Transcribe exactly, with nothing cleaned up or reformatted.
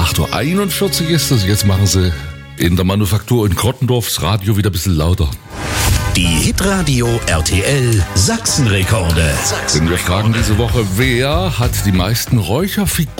acht Uhr einundvierzig ist es. Jetzt machen sie in der Manufaktur in Krottendorf das Radio wieder ein bisschen lauter. Die Hitradio R T L Sachsenrekorde. Denn wir fragen diese Woche, wer hat die meisten Räucherfiguren